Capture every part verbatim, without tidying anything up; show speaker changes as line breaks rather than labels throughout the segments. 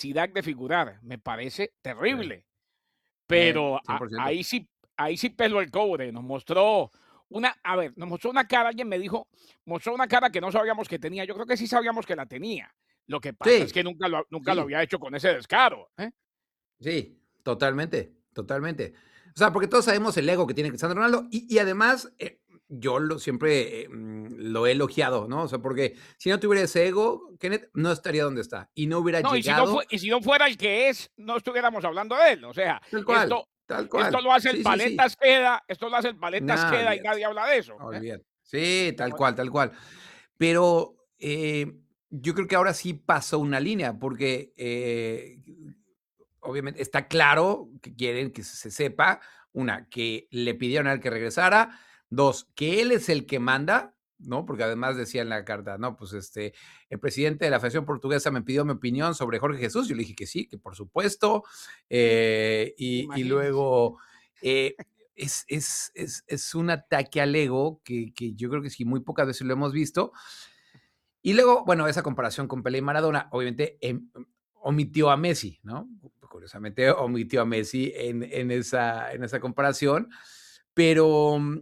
necesidad de figurar, me parece
Sí.
terrible.
Eh,
Pero
cien
a
por ciento.
ahí sí ahí sí peló el cobre, nos mostró una a ver, nos mostró una cara, alguien me dijo, mostró una cara que no sabíamos que tenía. Yo creo que sí sabíamos que la tenía. Lo que pasa es
Sí,
que nunca lo nunca lo
sí.
había hecho con ese descaro, ¿eh?
Sí, totalmente, totalmente. O sea, porque todos sabemos el ego que tiene Cristiano Ronaldo y y además, eh, yo lo siempre, eh, mm, lo he elogiado, ¿no? O sea, porque si no tuviera ese ego, Kenneth no estaría donde está y no hubiera
No, y si no
llegado
fue y si no fuera el que es, no estuviéramos hablando de él. O sea,
tal cual,
esto
tal
esto
cual.
lo hace el
Sí, sí, sí.
Paletas Queda, esto lo hace el Paletas
No,
Queda y
olvídate,
nadie habla de eso, ¿eh?
olvídate. Sí, tal
Como
cual, tal cual. Pero, eh, yo creo que ahora sí pasó una línea, porque, eh, obviamente está claro que quieren que se sepa, una, que le pidieron a él que regresara, dos, que él es el que manda, ¿no? Porque además decía en la carta, no, pues este, el presidente de la Federación Portuguesa me pidió mi opinión sobre Jorge Jesús. Yo le dije que sí, que por supuesto. Eh, y, y
imagínese.
luego eh, es, es, es, es un ataque al ego que, que yo creo que sí, muy pocas veces lo hemos visto. Y luego, bueno, esa comparación con Pelé y Maradona, obviamente em, omitió a Messi, ¿no? Curiosamente omitió a Messi en, en, esa, en esa comparación, pero mm,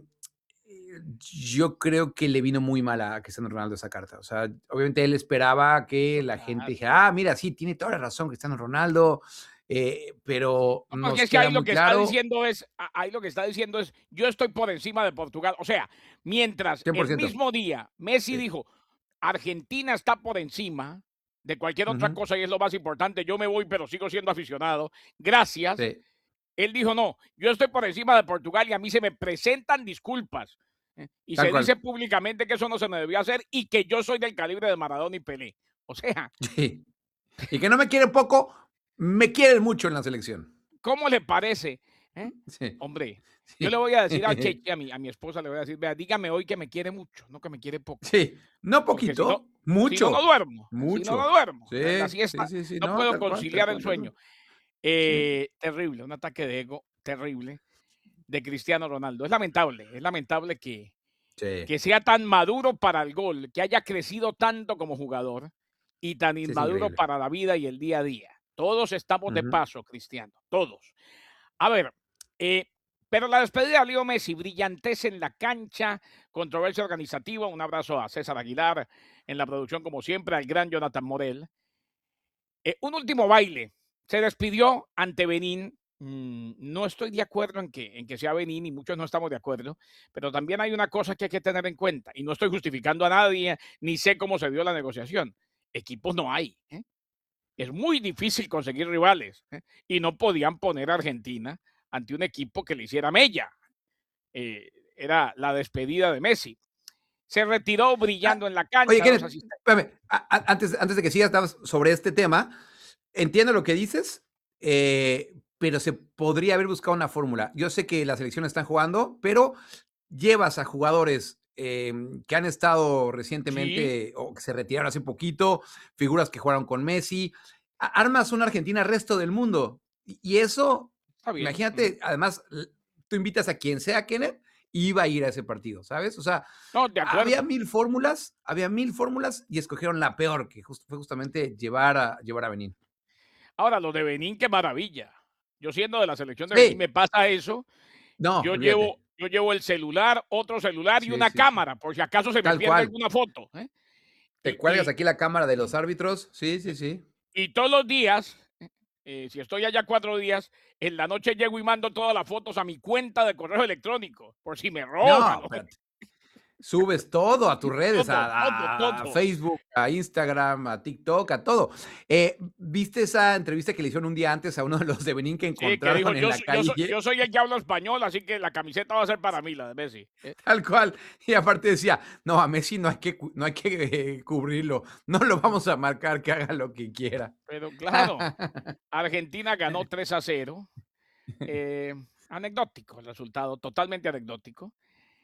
yo creo que le vino muy mal a Cristiano Ronaldo esa carta. O sea, obviamente él esperaba que
No,
la gente
claro.
dijera, ah, mira, sí, tiene toda la razón Cristiano Ronaldo, eh, pero
No, porque
nos
es que
queda
ahí lo
muy
que está
claro,
diciendo es a ahí lo que está diciendo es: "Yo estoy por encima de Portugal". O sea, mientras
cien por
el
ciento.
mismo día Messi
Sí.
dijo: "Argentina está por encima de cualquier
Uh
otra
-huh.
cosa y es lo más importante, yo me voy, pero sigo siendo aficionado, gracias".
Sí.
Él dijo: "No, yo estoy por encima de Portugal y a mí se me presentan disculpas, ¿eh? Y
Tal
se dice
cual.
públicamente que eso no se me debió hacer y que yo soy del calibre de Maradona y Pelé". O sea,
Sí. Y que no me quieren poco, me quieren mucho en la selección.
¿cómo le parece? ¿Eh?
Sí,
Hombre, yo le
sí.
voy a decir a Cheche, a mi, a mi esposa, le voy a decir, vea, dígame hoy que me quiere mucho, no que me quiere poco.
Sí, no
Porque si no,
poquito,
si no, no
mucho,
duermo. ¿Eh? Si no, no
mucho.
duermo. La, la
Sí, sí,
siesta,
sí, sí,
no
no,
puedo
tal cual, tal
conciliar el
cual, tal
sueño.
cual. Sí,
Eh, terrible, un ataque de ego terrible de Cristiano Ronaldo. Es lamentable, es lamentable que,
sí,
que sea tan maduro para el gol, que haya crecido tanto como jugador y tan
sí, es
inmaduro
increíble.
para la vida y el día a día. Todos estamos de
Ujú.
paso, Cristiano, todos. A ver, eh, pero la despedida de Leo Messi, brillantez en la cancha, controversia organizativa. Un abrazo a César Aguilar en la producción, como siempre, al gran Jonathan Morel. Eh, un último baile. Se despidió ante Benín. Mm, no estoy de acuerdo en que, en que sea Benín y muchos no estamos de acuerdo, pero también hay una cosa que hay que tener en cuenta y no estoy justificando a nadie ni sé cómo se dio la negociación. Equipos no hay. ¿Eh? Es muy difícil conseguir rivales, ¿eh? Y no podían poner a Argentina ante un equipo que le hiciera mella. Eh, era la despedida de Messi. Se retiró
Ah,
brillando en la
oye,
cancha, los
Kenneth,
asistentes.
espérame, a a antes antes de que sigas nada más sobre este tema, entiendo lo que dices, eh, pero se podría haber buscado una fórmula. Yo sé que las selecciones están jugando, pero llevas a jugadores, em, que han estado
Sí,
recientemente o que se retiraron hace poquito, figuras que jugaron con Messi, a armas una Argentina resto del mundo. Y y eso,
está bien. Ujú.
imagínate, además, l tú invitas a quien sea, Kenneth, y iba a ir a ese partido, ¿sabes? O sea,
No, de
había
acuerdo.
mil fórmulas, había mil fórmulas y escogieron la peor, que jus fue justamente llevar a llevar a Benín.
Ahora, lo de Benín, qué maravilla. Yo siendo de la selección de Benín,
Sí,
me pasa eso.
no,
Yo llevo,
olvídate.
yo llevo el celular, otro celular y
Sí,
una
sí, sí.
cámara, por si acaso se me
Tal
pierde
cual.
alguna foto. ¿Eh?
Te
Y,
cuelgas
y,
aquí la cámara de los árbitros. Sí, sí, sí.
y todos los días, eh, si estoy allá cuatro días, en la noche llego y mando todas las fotos a mi cuenta de correo electrónico, por si me roban.
No, espérate. Subes todo a tus redes,
Todo, todo,
a a
todo.
Facebook, a Instagram, a TikTok, a todo. Eh, ¿viste esa entrevista que le hicieron un día antes a uno de los de Benín que
Sí, que dijo,
encontraron en
yo,
la
soy- yo, soy,
calle?
yo soy el que habla español, así que la camiseta va a ser para mí, la de Messi. ¿Eh?
Tal cual. Y aparte decía: "No, a Messi no hay que cu no hay que, eh, cubrirlo, no lo vamos a marcar, que haga lo que quiera".
Pero claro, Argentina ganó tres a cero. Eh, anecdótico el resultado, totalmente anecdótico.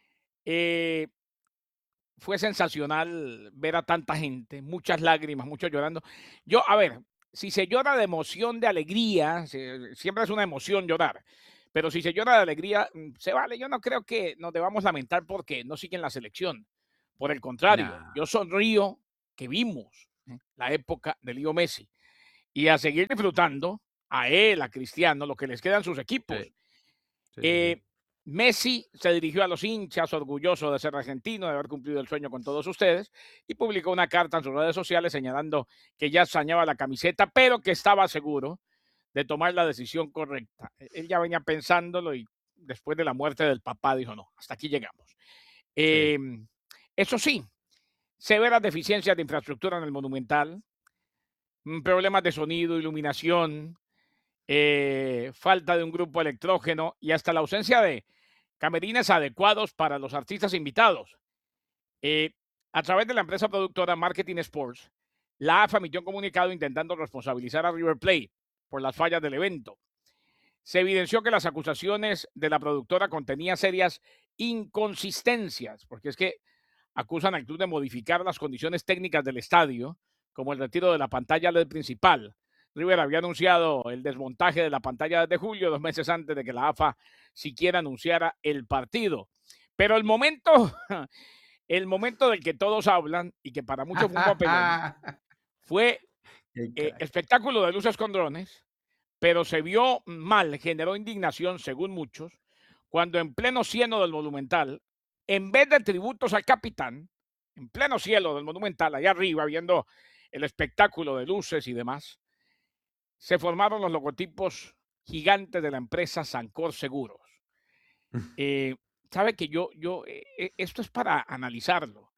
Eh, Fue sensacional ver a tanta gente, muchas lágrimas, muchos llorando. Yo, a ver, si se llora de emoción, de alegría, se- siempre es una emoción llorar, pero si se llora de alegría, mm, se vale. Yo no creo que nos debamos lamentar porque no siguen la selección. Por el contrario,
No.
yo sonrío que vimos, ¿eh? La época de Leo Messi y a seguir disfrutando a él, a Cristiano, lo que les quedan sus equipos.
Sí, sí, sí, sí.
Eh, Messi se dirigió a los hinchas, orgulloso de ser argentino, de haber cumplido el sueño con todos ustedes, y publicó una carta en sus redes sociales señalando que ya extrañaba la camiseta, pero que estaba seguro de tomar la decisión correcta. E- Él ya venía pensándolo y después de la muerte del papá dijo, no, hasta aquí llegamos.
Sí.
Eh, Eso sí, severas deficiencias de infraestructura en el Monumental, mm, problemas de sonido, iluminación, eh, falta de un grupo electrógeno y hasta la ausencia de camerines adecuados para los artistas invitados. Eh, a través de la empresa productora Marketing Sports, la AFA emitió un comunicado intentando responsabilizar a River Plate por las fallas del evento. Se evidenció que las acusaciones de la productora contenían serias inconsistencias, porque es que acusan al club de modificar las condiciones técnicas del estadio, como el retiro de la pantalla L E D principal. River había anunciado el desmontaje de la pantalla desde julio, dos meses antes de que la AFA siquiera anunciara el partido. Pero el momento, el momento del que todos hablan y que para muchos fue un papelón, fue
Qué
eh,
caray.
espectáculo de luces con drones, pero se vio mal, generó indignación, según muchos, cuando en pleno cielo del Monumental, en vez de tributos al capitán, en pleno cielo del Monumental, allá arriba, viendo el espectáculo de luces y demás, se formaron los logotipos gigantes de la empresa Sancor Seguros. Eh, Sabe que yo, yo, eh, eh, esto es para analizarlo.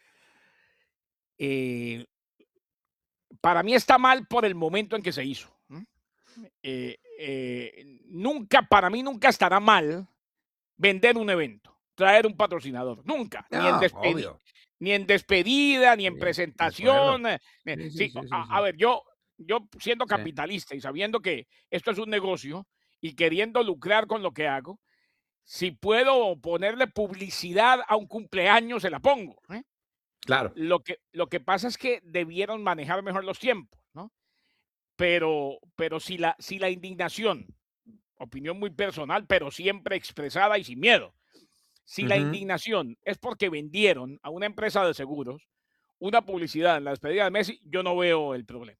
Eh, para mí está mal por el momento en que se hizo. ¿Mm? Eh, eh, nunca, para mí nunca estará mal vender un evento, traer un patrocinador, nunca, ni en
No,
despedi
obvio.
ni en despedida, ni en
Sí, de acuerdo.
presentación, eh, eh,
Sí, sí,
sí,
sí, sí,
a a
sí.
ver, yo yo siendo
Sí,
capitalista y sabiendo que esto es un negocio y queriendo lucrar con lo que hago, si puedo ponerle publicidad a un cumpleaños, se la pongo, ¿eh?
claro.
Lo que lo que pasa es que debieron manejar mejor los tiempos, ¿no? Pero pero si la si la indignación, opinión muy personal, pero siempre expresada y sin miedo. Si la
Ujú.
indignación es porque vendieron a una empresa de seguros una publicidad en la despedida de Messi, yo no veo el problema.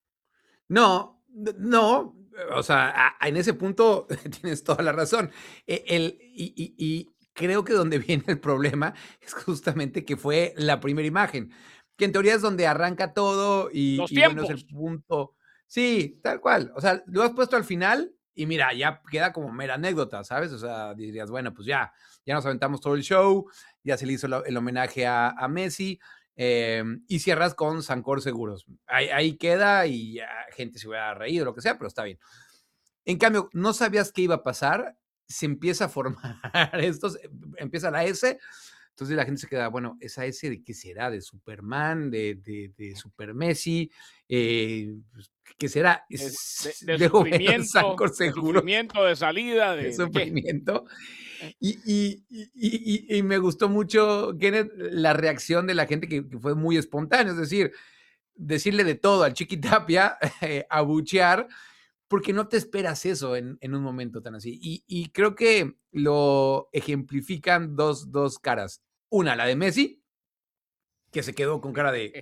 No, n no, o sea, a en ese punto tienes toda la razón. E el y y y creo que donde viene el problema es justamente que fue la primera imagen, que en teoría es donde arranca todo y
Los
y bueno, es el
tiempos.
punto sí, tal cual. O sea, lo has puesto al final y mira, ya queda como mera anécdota, ¿sabes? O sea, dirías, bueno, pues ya, ya nos aventamos todo el show, ya se le hizo lo el homenaje a a Messi, eh, y cierras con Sancor Seguros. Ahí, ahí, queda y ya gente se hubiera reído, lo que sea, pero está bien. En cambio, no sabías qué iba a pasar, se empieza a formar esto, empieza la S, entonces la gente se queda, bueno, ¿esa S de qué será? ¿De Superman? ¿De, de, de Super Messi? Eh, pues, ¿qué será?
De, de-
Es,
de
luego veo
sufrimiento,
Sancor
de
Seguros
sufrimiento, de salida,
de
de, de qué.
sufrimiento.
Eh,
Y, y, y, y, y me gustó mucho, Kenneth, la reacción de la gente que, que fue muy espontánea, es decir, decirle de todo al Chiqui Tapia, eh, abuchear, porque no te esperas eso en, en un momento tan así. Y, y creo que lo ejemplifican dos, dos caras. Una, la de Messi, que se quedó con cara de,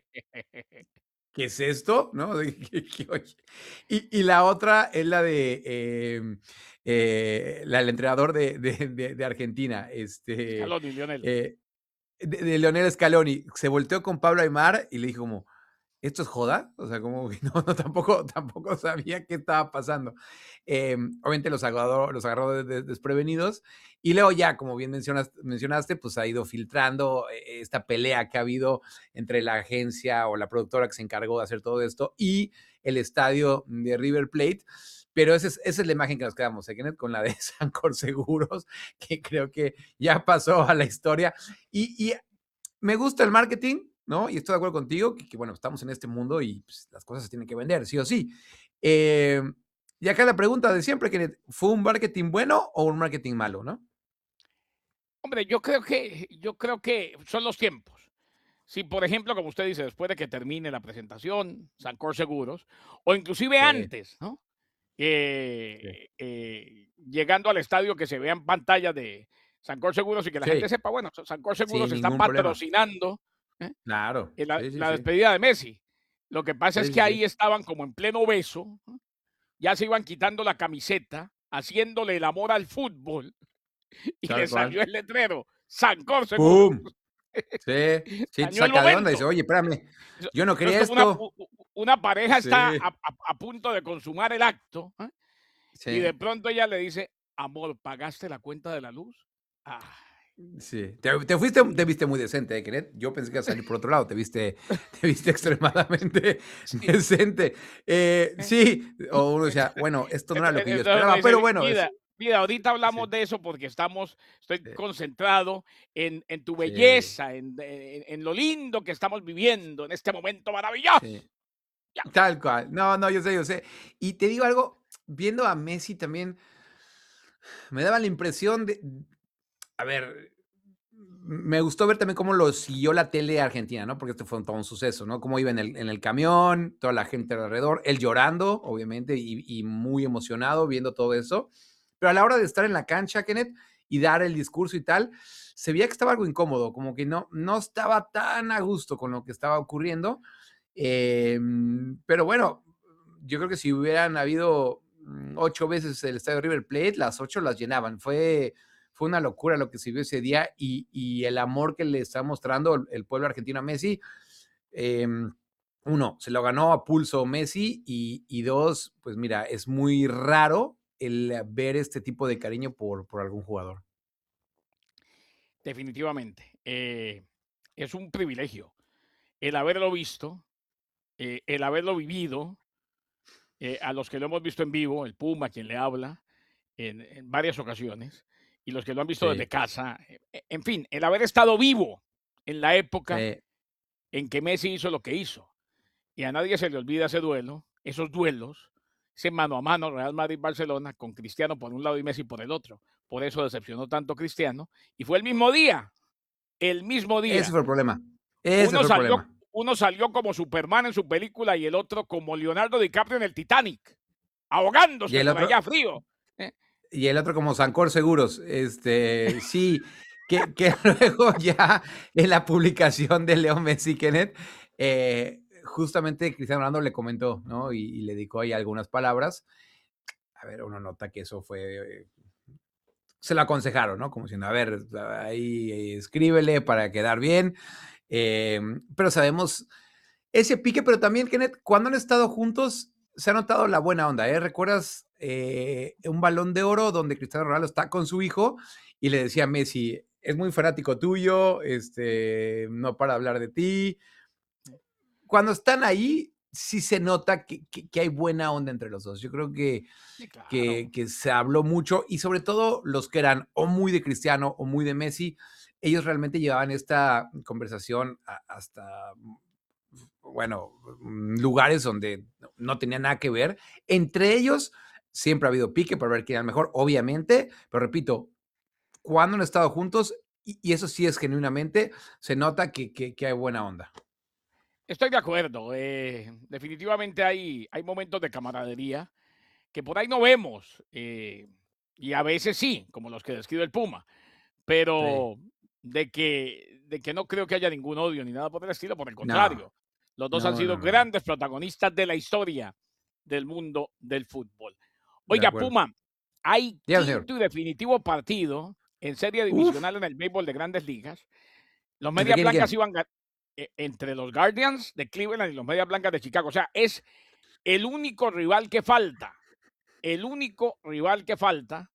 ¿qué es esto? ¿No? De que- que, oye. Y, y la otra es la de eh, eh, la, el entrenador de, de, de, de Argentina, este,
Scaloni, Lionel.
eh, de, de Leonel Scaloni. Se volteó con Pablo Aymar y le dijo como, ¿esto es joda? O sea, como que no, no tampoco, tampoco sabía qué estaba pasando. Eh, obviamente los agarró, los agarró de, de, desprevenidos y luego ya, como bien mencionaste, mencionaste, pues ha ido filtrando eh, esta pelea que ha habido entre la agencia o la productora que se encargó de hacer todo esto y el estadio de River Plate. Pero esa es, esa es la imagen que nos quedamos, ¿eh, Kenneth? Con la de Sancor Seguros, que creo que ya pasó a la historia. Y, y me gusta el marketing, ¿no? Y estoy de acuerdo contigo, que, que bueno, estamos en este mundo y pues, las cosas se tienen que vender, sí o sí. Eh, y acá la pregunta de siempre, que ¿fue un marketing bueno o un marketing malo, no?
Hombre, yo creo que, yo creo que son los tiempos. Si, por ejemplo, como usted dice, después de que termine la presentación, Sancor Seguros, o inclusive
Sí,
antes, ¿no?
sí,
Eh, eh, llegando al estadio que se vean pantallas de Sancor Seguros y que la gente
sí,
sepa, bueno, Sancor Seguros
sin
está
ningún problema.
patrocinando, ¿eh?
Claro,
Eh, la,
sí, sí,
la
sí.
despedida de Messi. Lo que pasa
Sí,
es
sí,
que
sí.
ahí estaban como en pleno beso, ya se iban quitando la camiseta, haciéndole el amor al fútbol, y
Tal
le
cual.
salió el letrero, Sancor Seguros.
¡Pum! Sí, sí te
Dañó el
saca de onda, dice:
momento.
"Oye, espérame,
Eso
yo no
eso es
quería
como una
esto".
u u una pareja está a
Sí,
a a punto de consumar el acto, ¿ah? Y de
sí,
pronto ella le dice: "Amor, ¿pagaste la cuenta de la luz?". Ay,
sí. Te te fuiste te viste muy decente, ¿eh, Kenneth? Yo pensé que ibas a salir por otro lado, te viste te viste extremadamente
sí,
decente. Eh,
eh,
sí, o uno decía:
entonces
"Bueno, esto no
ento
era lo que yo
entonces uno
esperaba",
dice:
pero
"Vi
bueno, es
vida, vida, ahorita hablamos
sí,
de eso porque estamos estoy
sí,
concentrado en en tu
sí,
belleza, en en en lo lindo que estamos viviendo en este momento maravilloso".
sí,
Ya.
tal cual. No, no, yo sé, yo sé. Y te digo algo, viendo a Messi también, me daba la impresión de a ver, me gustó ver también cómo lo siguió la tele argentina, ¿no? Porque esto fue un todo un suceso, ¿no? Cómo iba en el en el camión, toda la gente alrededor, él llorando, obviamente, y y muy emocionado viendo todo eso. Pero a la hora de estar en la cancha, Kenneth, y dar el discurso y tal, se veía que estaba algo incómodo, como que no no estaba tan a gusto con lo que estaba ocurriendo. Em, pero bueno, yo creo que si hubieran habido mm, ocho veces el estadio River Plate, las ocho las llenaban. Fue fue una locura lo que se vio ese día y, y el amor que le está mostrando el, el pueblo argentino a Messi. Eh, uno, se lo ganó a pulso Messi y, y, dos, pues mira, es muy raro el ver este tipo de cariño por, por algún jugador.
Definitivamente, eh, es un privilegio el haberlo visto, eh, el haberlo vivido, eh, a los que lo hemos visto en vivo, el Puma, quien le habla, en en varias ocasiones, y los que lo han visto desde
Sí,
casa, e e en fin, el haber estado vivo en la época
sí,
en que Messi hizo lo que hizo. Y a nadie se le olvida ese duelo, esos duelos, ese mano a mano Real Madrid-Barcelona con Cristiano por un lado y Messi por el otro. Por eso decepcionó tanto Cristiano. Y fue el mismo día, el mismo
ese
día.
fue el problema. Ese
Uno
fue el
salió,
problema.
uno salió como Superman en su película y el otro como Leonardo DiCaprio en el Titanic,
Y
ahogándose
el
por
otro,
allá frío. ¿Eh?
y el otro como Sancor Seguros. Este, sí, que, que luego ya en la publicación de Leo Messi, Kenneth, eh, justamente Cristiano Ronaldo le comentó, ¿no? Y, y le dedicó ahí algunas palabras. A ver, uno nota que eso fue, eh, se lo aconsejaron, ¿no? Como diciendo, a ver, ahí eh, escríbele para quedar bien. Eh, pero sabemos ese pique, pero también, Kenneth, cuando han estado juntos, se ha notado la buena onda, ¿eh? ¿Recuerdas eh, un balón de oro donde Cristiano Ronaldo está con su hijo y le decía a Messi, es muy fanático tuyo, este, no para hablar de ti? Cuando están ahí, sí se nota que, que, que hay buena onda entre los dos. Yo creo que,
Sí, claro.
que, que se habló mucho y sobre todo los que eran o muy de Cristiano o muy de Messi, ellos realmente llevaban esta conversación a- hasta bueno, mm, lugares donde no tenía nada que ver. Entre ellos siempre ha habido pique para ver quién era el mejor, obviamente, pero repito, cuando han estado juntos, y, y eso sí es genuinamente, se nota que, que, que hay buena onda.
Estoy de acuerdo. Eh, definitivamente hay, hay momentos de camaradería que por ahí no vemos. Eh, y a veces sí, como los que describe el Puma.
Sí.
Pero de que de que no creo que haya ningún odio ni nada por el estilo, por el
No,
contrario. Los dos han
no,
sido
no, no, no.
grandes protagonistas de la historia del mundo del fútbol.
De
Oiga,
acuerdo.
Puma, hay
Dígame, señor.
quinto y definitivo partido en serie
Uf,
divisional en el béisbol de Grandes Ligas. Los
¿entre
Medias
quién y
Blancas
quién?
iban ga e entre los Guardians de Cleveland y los Medias Blancas de Chicago. O sea, es el único rival que falta, el único rival que falta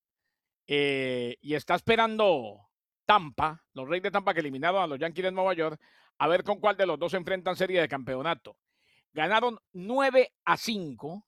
eh, y está esperando Tampa, los Reyes de Tampa que eliminaron a los Yankees de Nueva York, a ver con cuál de los dos se enfrentan serie de campeonato. Ganaron nueve a cinco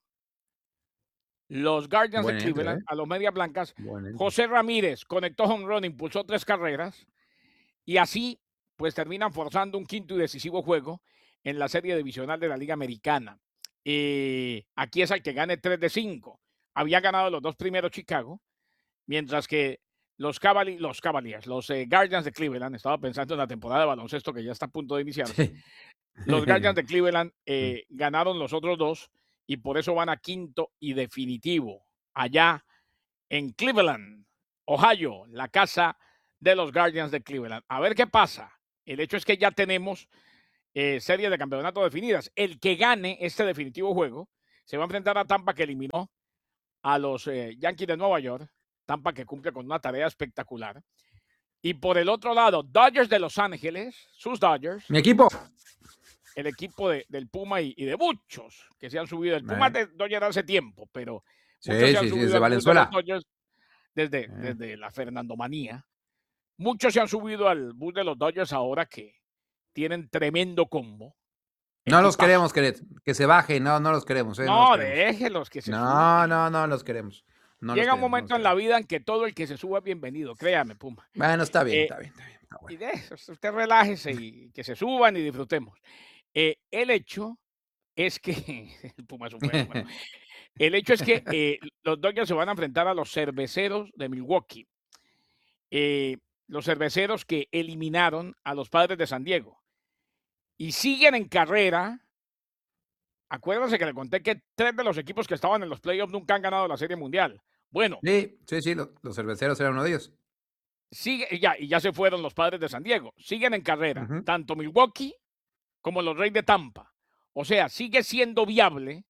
los Guardians de
Buen entre,
Cleveland
¿eh?
a los Medias Blancas.
Buen entre.
José Ramírez conectó home run, impulsó tres carreras y así pues terminan forzando un quinto y decisivo juego en la serie divisional de la Liga Americana. Eh, aquí es el que gane tres de cinco. Había ganado los dos primeros Chicago, mientras que los, Cavali los Cavaliers, los eh, Guardians de Cleveland, estaba pensando en la temporada de baloncesto que ya está a punto de iniciarse,
Sí.
los Guardians de Cleveland
Mm.
eh, ganaron los otros dos y por eso van a quinto y definitivo allá en Cleveland, Ohio, la casa de los Guardians de Cleveland. A ver qué pasa. El hecho es que ya tenemos eh, series de campeonato definidas. El que gane este definitivo juego se va a enfrentar a Tampa, que eliminó a los eh, Yankees de Nueva York. Tampa, que cumple con una tarea espectacular. Y por el otro lado, Dodgers de Los Ángeles, sus Dodgers.
Mi equipo.
El equipo de, del Puma y, y de muchos que se han subido. El Puma
Eh.
de Dodgers hace tiempo, pero
Sí,
muchos se han
sí, sí,
subido
desde
al bus de los
Valenzuela.
Dodgers desde,
Eh.
desde la Fernandomanía. Muchos se han subido al bus de los Dodgers ahora que tienen tremendo combo.
No los
Equipazo.
queremos, Queret. Que se bajen. No, no los queremos. Eh,
No,
no los queremos.
déjenlos que se
no,
suban.
No, no, los queremos. No
Llega
los
un
queremos,
momento
no
en la vida en que todo el que se suba es bienvenido, créame, Puma.
Bueno, está bien,
Eh,
está bien, está bien. Está bueno.
Y de eso, usted relájese y que se suban y disfrutemos. Eh, el hecho es que el Puma es un fenómeno. El hecho es que eh, los Dodgers se van a enfrentar a los Cerveceros de Milwaukee. Eh, los Cerveceros que eliminaron a los Padres de San Diego. Y siguen en carrera. Acuérdense que le conté que tres de los equipos que estaban en los playoffs nunca han ganado la Serie Mundial. Bueno.
Sí, sí, sí, los, los Cerveceros eran uno de ellos.
Sigue, ya, y ya se fueron los Padres de San Diego. Siguen en carrera,
Uh-huh.
tanto Milwaukee como los Reyes de Tampa. O sea, sigue siendo viable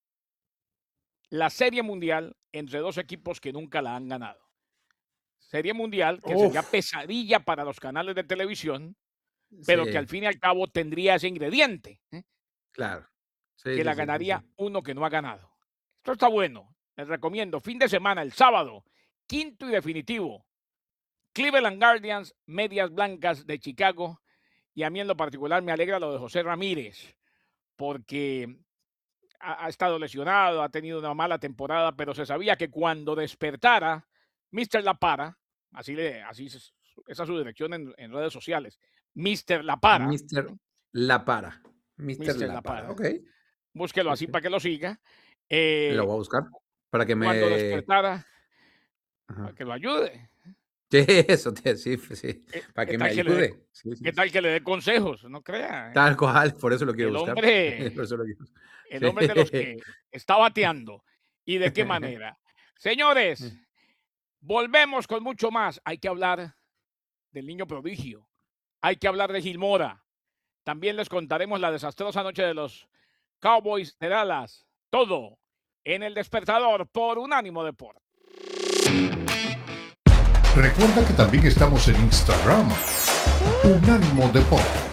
la Serie Mundial entre dos equipos que nunca la han ganado. Serie Mundial que
Uf.
sería pesadilla para los canales de televisión, pero
Sí.
que al fin y al cabo tendría ese ingrediente, ¿eh?
Claro. Sí,
que
sí,
la
sí,
ganaría
sí, sí.
uno que no ha ganado. Esto está bueno. Les recomiendo. Fin de semana, el sábado, quinto y definitivo. Cleveland Guardians, Medias Blancas de Chicago. Y a mí en lo particular me alegra lo de José Ramírez, porque ha, ha estado lesionado, ha tenido una mala temporada, pero se sabía que cuando despertara, mister La Para, así, le, así es, esa es su dirección en, en redes sociales, mister La Para.
mister La Para. mister
mister
La
La
Para,
Para.
ok.
Búsquelo
Sí,
así
sí.
para que lo siga. Eh,
Lo voy a buscar para que
cuando
me...
despertara,
Ajá.
para que lo ayude.
Sí, eso, te- sí, sí,
¿Qué,
para
qué
que me
tal que le dé,
ayude. Sí, sí,
¿Qué
sí.
tal que le dé consejos? No crea. ¿eh?
Tal cual, por eso lo quiero
El
buscar.
hombre,
Por eso lo quiero-
el hombre de los que está bateando. ¿Y de qué
Sí.
manera? Señores, volvemos con mucho más. Hay que hablar del niño prodigio. Hay que hablar de Gilmora. También les contaremos la desastrosa noche de los Cowboys de Dallas. Todo en El Despertador por Unánimo Deportes.
Recuerda que también estamos en Instagram, Unánimo Deportes.